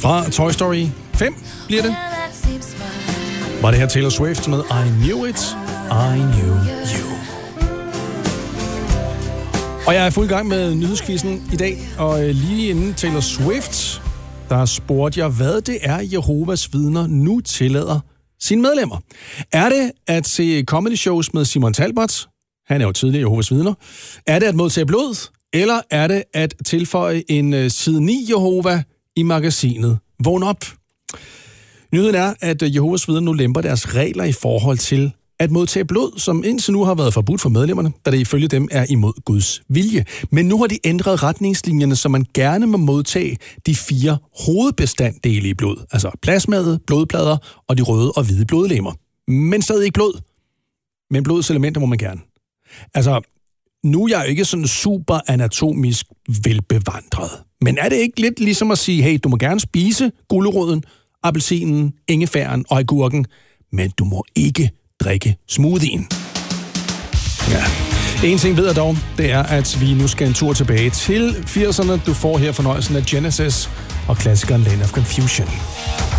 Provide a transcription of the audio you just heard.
Fra Toy Story 5 bliver det. Var det her Taylor Swift med I Knew It, I Knew You. Og jeg er fuld gang med nyhedskvisten i dag, og lige inden Taylor Swift, der spurgte jeg, hvad det er, Jehovas vidner nu tillader sine medlemmer. Er det at se comedy shows med Simon Talbot? Han er jo tidligere Jehovas vidner. Er det at modtage blod? Eller er det at tilføje en side 9 Jehova i magasinet Vågn op? Nyheden er, at Jehovas vidner nu lemper deres regler i forhold til at modtage blod, som indtil nu har været forbudt for medlemmerne, da det ifølge dem er imod Guds vilje. Men nu har de ændret retningslinjerne, så man gerne må modtage de 4 hovedbestanddele i blod, altså plasmaet, blodplader og de røde og hvide blodlegemer. Men stadig ikke blod. Men blodets elementer må man gerne. Altså, nu er jeg jo ikke sådan super anatomisk velbevandret. Men er det ikke lidt ligesom at sige, hey, du må gerne spise gulerødden, appelsinen, ingefæren og agurken, men du må ikke drikke smoothien. Ja. En ting ved jeg dog, det er, at vi nu skal en tur tilbage til 80'erne. Du får her fornøjelsen af Genesis og klassikeren Land of Confusion.